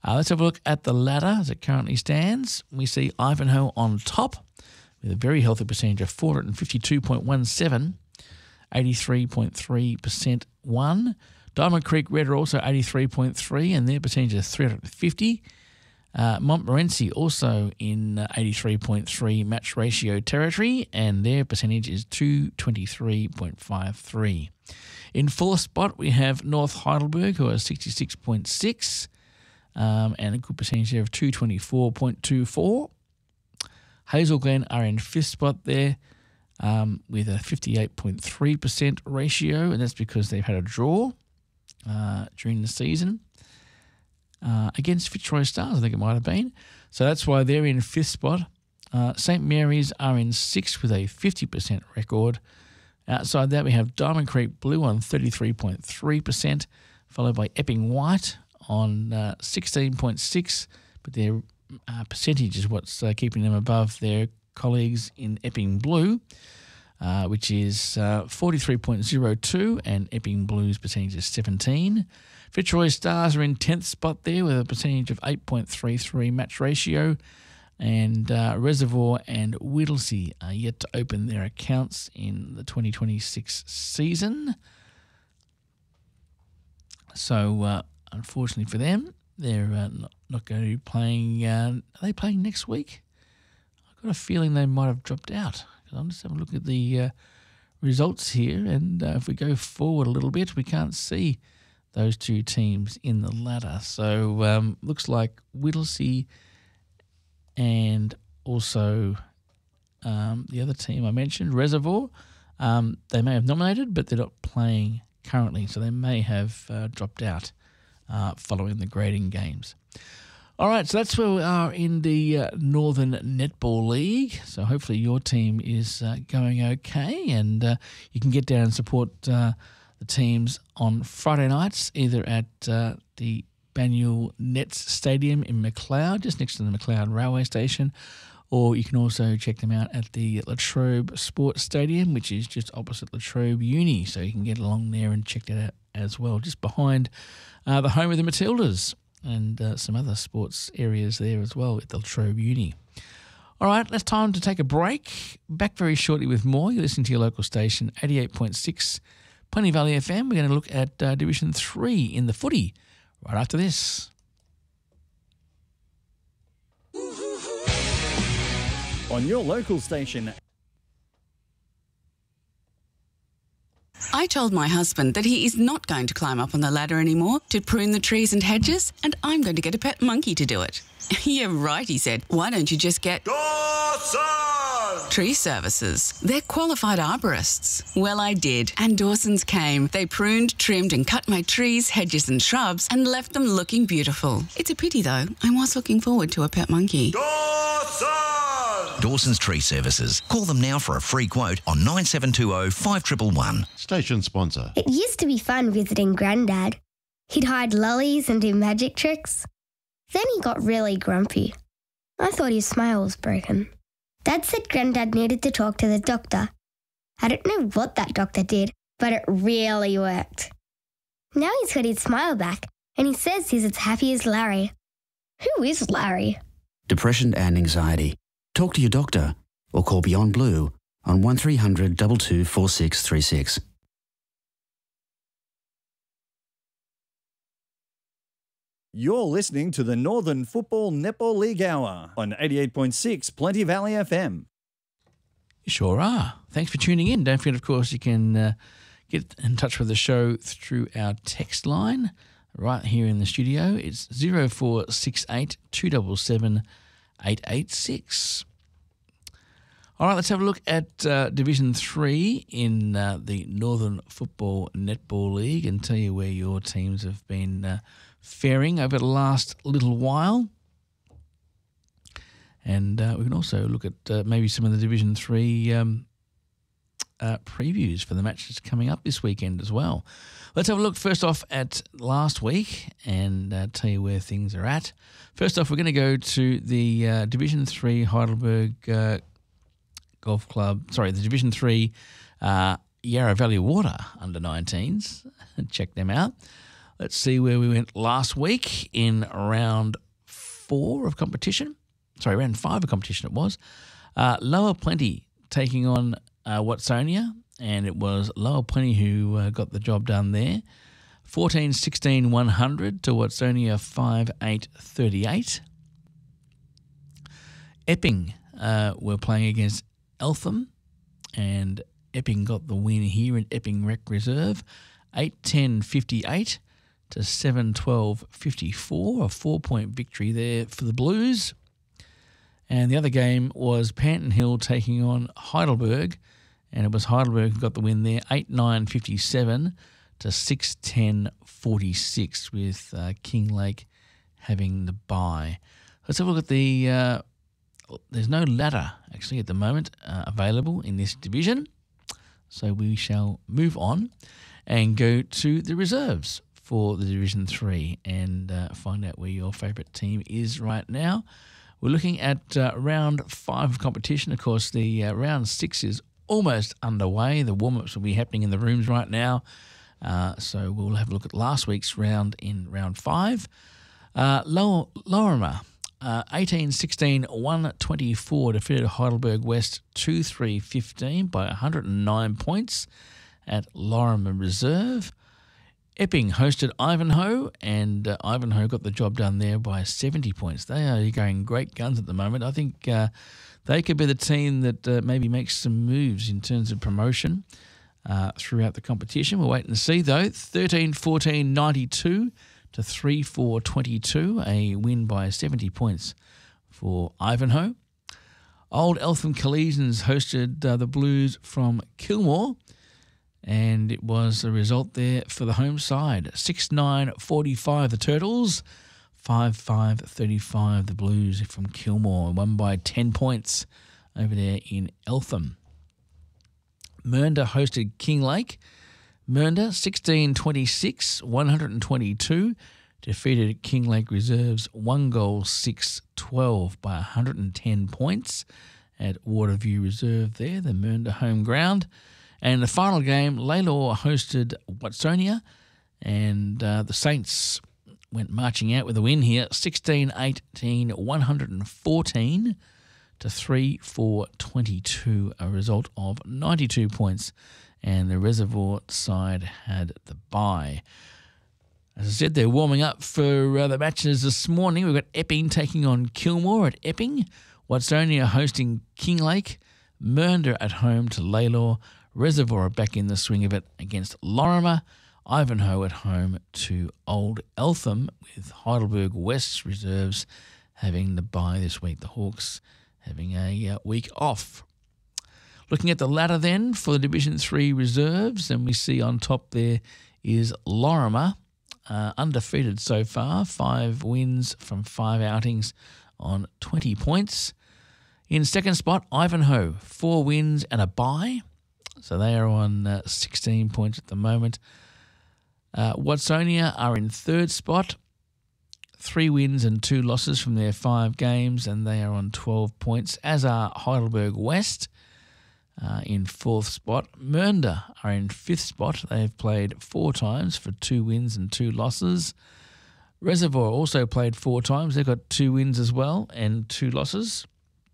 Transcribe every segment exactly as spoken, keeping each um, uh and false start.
Uh, let's have a look at the ladder as it currently stands. We see Ivanhoe on top with a very healthy percentage of four fifty-two point one seven, eighty-three point three percent won. Diamond Creek Red are also eighty-three point three and their percentage is three hundred fifty. Uh, Montmorency also in uh, eighty-three point three match ratio territory and their percentage is two twenty-three point five three. In fourth spot we have North Heidelberg who are sixty-six point six um, and a good percentage there of two twenty-four point two four. Hazel Glen are in fifth spot there um, with a fifty-eight point three percent ratio and that's because they've had a draw uh, during the season. Uh, against Fitzroy Stars, I think it might have been. So that's why they're in fifth spot. Uh, Saint Mary's are in sixth with a fifty percent record. Outside that, we have Diamond Creek Blue on thirty-three point three percent, followed by Epping White on uh, sixteen point six, but their uh, percentage is what's uh, keeping them above their colleagues in Epping Blue, uh, which is uh, forty-three point zero two, and Epping Blue's percentage is seventeen. Fitzroy Stars are in tenth spot there with a percentage of eight point three three match ratio, and uh, Reservoir and Whittlesea are yet to open their accounts in the twenty twenty-six season. So, uh, unfortunately for them, they're uh, not, not going to be playing. Uh, are they playing next week? I've got a feeling they might have dropped out. I'm just having a look at the uh, results here, and uh, if we go forward a little bit, we can't see those two teams in the ladder. So um, looks like Whittlesea and also um, the other team I mentioned, Reservoir, um, they may have nominated, but they're not playing currently, so they may have uh, dropped out uh, following the grading games. All right, so that's where we are in the uh, Northern Netball League. So hopefully your team is uh, going okay, and uh, you can get down and support uh, the teams on Friday nights, either at uh, the Banyule Nets Stadium in Macleod, just next to the Macleod Railway Station, or you can also check them out at the Latrobe Sports Stadium, which is just opposite Latrobe Uni, so you can get along there and check that out as well, just behind uh, the home of the Matildas and uh, some other sports areas there as well at the Latrobe Uni. All right, it's time to take a break. Back very shortly with more. You're listening to your local station, eighty-eight point six Plenty Valley F M. We're going to look at uh, Division three in the footy right after this. On your local station. I told my husband that he is not going to climb up on the ladder anymore to prune the trees and hedges, and I'm going to get a pet monkey to do it. Yeah, right, he said. Why don't you just get Dawson Tree Services? They're qualified arborists. Well, I did, and Dawson's came. They pruned, trimmed and cut my trees, hedges and shrubs and left them looking beautiful. It's a pity, though. I was looking forward to a pet monkey. Dawson! Dawson's Tree Services. Call them now for a free quote on nine seven two zero five one one one. Station sponsor. It used to be fun visiting Grandad. He'd hide lollies and do magic tricks. Then he got really grumpy. I thought his smile was broken. Dad said Grandad needed to talk to the doctor. I don't know what that doctor did, but it really worked. Now he's got his smile back, and he says he's as happy as Larry. Who is Larry? Depression and anxiety. Talk to your doctor or call Beyond Blue on one three hundred two two four six three six. You're listening to the Northern Football Netball League Hour on eighty-eight point six Plenty Valley F M. You sure are. Thanks for tuning in. Don't forget, of course, you can uh, get in touch with the show through our text line right here in the studio. It's zero four six eight two seven seven eight eight six. All right, let's have a look at uh, Division three in uh, the Northern Football Netball League and tell you where your teams have been uh, faring over the last little while. And uh, we can also look at uh, maybe some of the Division three um, uh, previews for the matches coming up this weekend as well. Let's have a look first off at last week and uh, tell you where things are at. First off, we're going to go to the uh, Division three Heidelberg uh, Golf Club, sorry, the Division three uh, Yarra Valley Water under nineteens. Check them out. Let's see where we went last week in round four of competition. Sorry, round five of competition it was. Uh, Lower Plenty taking on uh, Watsonia, and it was Lower Plenty who uh, got the job done there. fourteen sixteen one hundred to Watsonia five eight thirty-eight. Epping uh, were playing against Eltham, and Epping got the win here in Epping Rec Reserve, eight ten fifty-eight to seven twelve fifty-four, a four-point victory there for the Blues. And the other game was Panton Hill taking on Heidelberg, and it was Heidelberg who got the win there, eight nine fifty-seven to six ten forty-six, with uh, Kinglake having the bye. Let's have a look at the... Uh, there's no ladder, actually, at the moment uh, available in this division. So we shall move on and go to the reserves for the Division three and uh, find out where your favourite team is right now. We're looking at uh, round five of competition. Of course, the uh, round six is almost underway. The warm-ups will be happening in the rooms right now. Uh, so we'll have a look at last week's round in round five. Uh, Lower, Lorimer, uh, eighteen sixteen one twenty-four defeated Heidelberg West two three fifteen by one hundred nine points at Lorimer Reserve. Epping hosted Ivanhoe, and uh, Ivanhoe got the job done there by seventy points. They are going great guns at the moment. I think uh, they could be the team that uh, maybe makes some moves in terms of promotion uh, throughout the competition. We'll wait and see, though. thirteen fourteen ninety-two to three four twenty-two, a win by seventy points for Ivanhoe. Old Eltham Collegians hosted uh, the Blues from Kilmore, and it was a result there for the home side. six nine forty-five the Turtles, five five thirty-five the Blues from Kilmore, won by ten points over there in Eltham. Mernda hosted Kinglake. Mernda, sixteen twenty-six one twenty-two, defeated Kinglake Reserves one goal six twelve by one hundred ten points at Waterview Reserve there, the Mernda home ground. And the final game, Lalor hosted Watsonia, and uh, the Saints went marching out with a win here, sixteen eighteen one fourteen to three four twenty-two, a result of ninety-two points, and the Reservoir side had the bye. As I said, they're warming up for uh, the matches this morning. We've got Epping taking on Kilmore at Epping, Watsonia hosting Kinglake, Mernda at home to Lalor, Reservoir back in the swing of it against Lorimer, Ivanhoe at home to Old Eltham, with Heidelberg West's reserves having the bye this week. The Hawks having a uh, week off. Looking at the ladder then for the Division three reserves, and we see on top there is Lorimer, uh, undefeated so far, five wins from five outings on twenty points. In second spot, Ivanhoe, four wins and a bye. So they are on uh, sixteen points at the moment. Uh, Watsonia are in third spot, three wins and two losses from their five games, and they are on twelve points, as are Heidelberg West uh, in fourth spot. Mernda are in fifth spot. They've played four times for two wins and two losses. Reservoir also played four times. They've got two wins as well and two losses.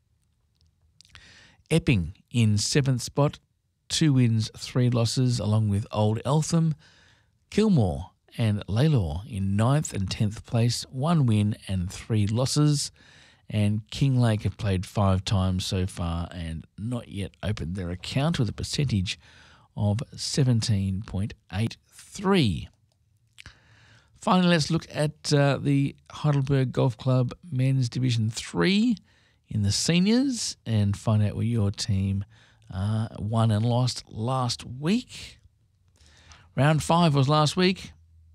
Epping in seventh spot, two wins, three losses, along with Old Eltham. Kilmore and Lalor in ninth and tenth place, one win and three losses. And Kinglake have played five times so far and not yet opened their account, with a percentage of seventeen point eight three. Finally, let's look at uh, the Heidelberg Golf Club Men's Division three in the seniors and find out where your team uh, won and lost last week. Round five was last week.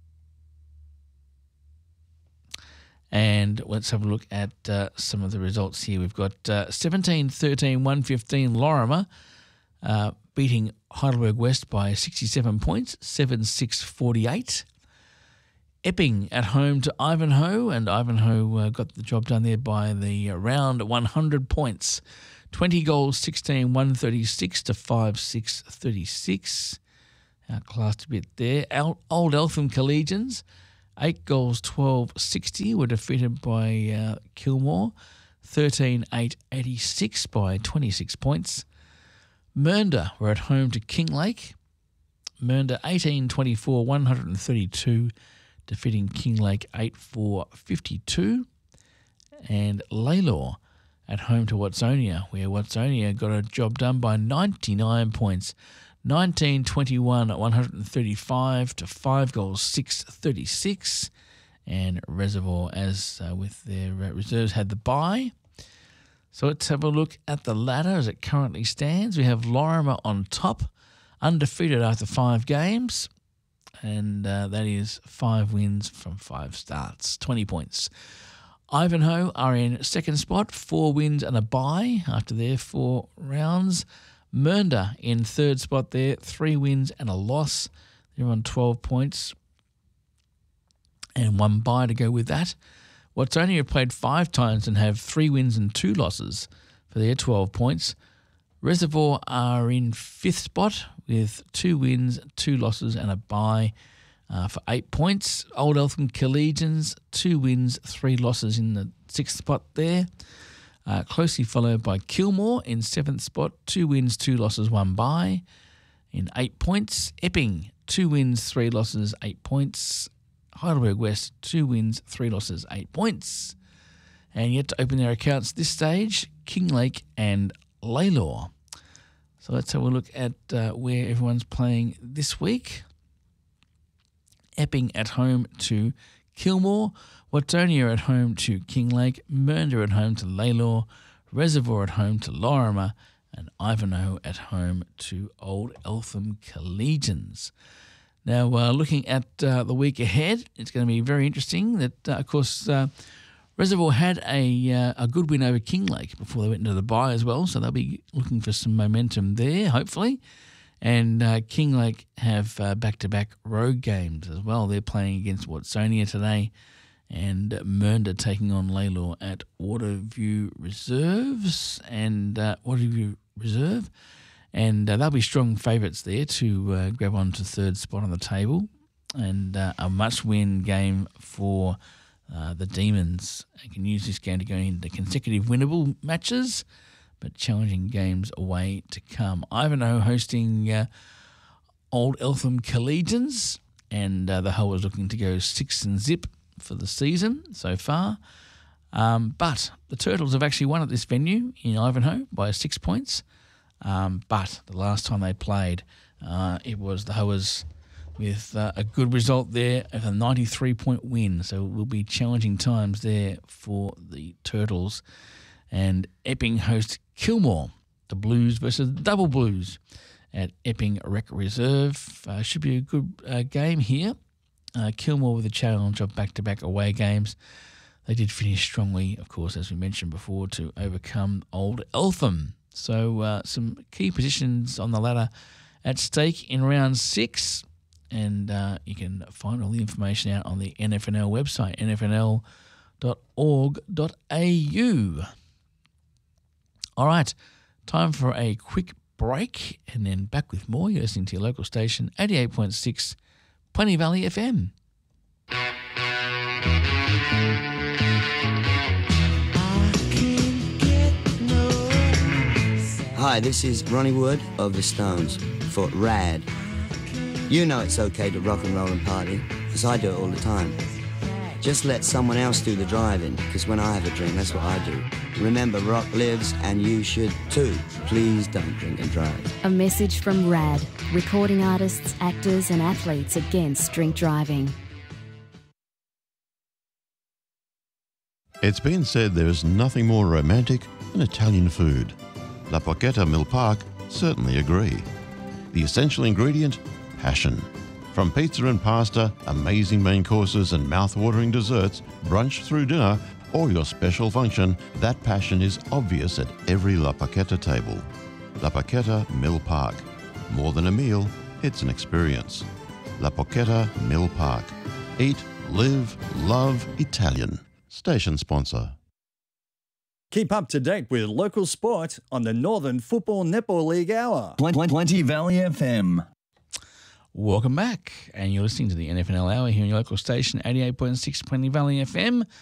And let's have a look at uh, some of the results here. We've got uh, seventeen thirteen one fifteen Lorimer uh, beating Heidelberg West by sixty-seven points, seven six forty-eight. Epping at home to Ivanhoe, and Ivanhoe uh, got the job done there by the uh, round one hundred points. twenty goals, sixteen one thirty-six to five six thirty-six. Outclassed a bit there. Old Eltham Collegians Eight goals, twelve sixty were defeated by uh, Kilmore. thirteen eight eighty-six by twenty-six points. Mernda were at home to Kinglake. Mernda eighteen twenty-four, one hundred thirty-two, defeating Kinglake eight four fifty-two. And Lalor at home to Watsonia, where Watsonia got a job done by ninety-nine points. nineteen twenty-one, one hundred thirty-five to five goals, six thirty-six. And Reservoir, as uh, with their uh, reserves, had the bye. So let's have a look at the ladder as it currently stands. We have Lorimer on top, undefeated after five games, and uh, that is five wins from five starts, twenty points. Ivanhoe are in second spot, four wins and a bye after their four rounds. Mernda in third spot there, three wins and a loss. They're on twelve points and one bye to go with that. Watsonia played five times and have three wins and two losses for their twelve points. Reservoir are in fifth spot with two wins, two losses and a bye uh, for eight points. Old Eltham Collegians, two wins, three losses in the sixth spot there. Uh, closely followed by Kilmore in seventh spot, two wins, two losses, one bye in eight points. Epping, two wins, three losses, eight points. Heidelberg West, two wins, three losses, eight points. And yet to open their accounts this stage, Kinglake and Lalor. So let's have a look at uh, where everyone's playing this week. Epping at home to Kilmore. Watsonia at home to Kinglake. Mernda at home to Lalor. Reservoir at home to Lorimer. And Ivanhoe at home to Old Eltham Collegians. Now, uh, looking at uh, the week ahead, it's going to be very interesting that, uh, of course, uh, Reservoir had a uh, a good win over Kinglake before they went into the bye as well, so they'll be looking for some momentum there, hopefully. And uh, Kinglake have uh, back-to-back road games as well. They're playing against Watsonia today, and Mernda taking on Lalor at Waterview Reserves and uh, Waterview Reserve. And uh, they'll be strong favourites there to uh, grab on to third spot on the table. And uh, a must-win game for uh, the Demons. They can use this game to go into consecutive winnable matches, but challenging games away to come. Ivanhoe hosting uh, Old Eltham Collegians, and uh, the Hull is looking to go six and zip for the season so far. Um, but the Turtles have actually won at this venue in Ivanhoe by six points. Um, but the last time they played, uh, it was the Hoas with uh, a good result there of a ninety-three point win. So it will be challenging times there for the Turtles. And Epping host Kilmore, the Blues versus the Double Blues at Epping Rec Reserve. Uh, should be a good uh, game here. Uh, Kilmore with a challenge of back-to-back away games. They did finish strongly, of course, as we mentioned before, to overcome Old Eltham. So uh, some key positions on the ladder at stake in round six, and uh, you can find all the information out on the N F N L website, n f n l dot org dot a u. All right, time for a quick break, and then back with more. You're listening to your local station, eighty-eight point six, Plenty Valley F M. Hi, this is Ronnie Wood of the Stones for Rad. You know it's okay to rock and roll and party, because I do it all the time. Just let someone else do the driving, because when I have a drink, that's what I do. Remember, rock lives, and you should too. Please don't drink and drive. A message from RAD, recording artists, actors and athletes against drink driving. It's been said there is nothing more romantic than Italian food. La Porchetta Mill Park certainly agree. The essential ingredient? Passion. From pizza and pasta, amazing main courses and mouth-watering desserts, brunch through dinner, or your special function, that passion is obvious at every La Porchetta table. La Porchetta Mill Park. More than a meal, it's an experience. La Porchetta Mill Park. Eat, live, love Italian. Station sponsor. Keep up to date with local sport on the Northern Football Netball League Hour. Plenty Valley F M. Welcome back, and you're listening to the N F L Hour here on your local station, eighty-eight point six Plenty Valley F M.